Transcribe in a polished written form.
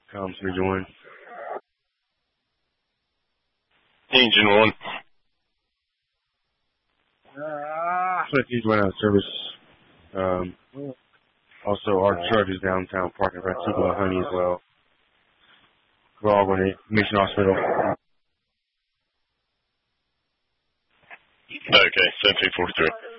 Comms Region 1. Engine 1. He's went out of service. Also, our truck is downtown parking for Tuba Honey as well. We're all going to Mission Hospital. Okay, 1743.